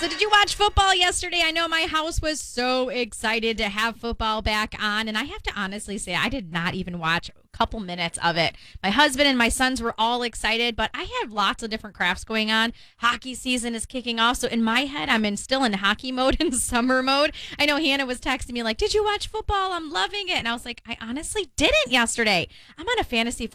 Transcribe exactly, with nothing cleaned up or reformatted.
So did you watch football yesterday? I know my house was so excited to have football back on, and I have to honestly say I did not even watch a couple minutes of it. My husband and my sons were all excited, but I have lots of different crafts going on. Hockey season is kicking off, so in my head I'm in still in hockey mode and summer mode. I know Hannah was texting me like, "Did you watch football? I'm loving it." And I was like, "I honestly didn't yesterday. I'm on a fantasy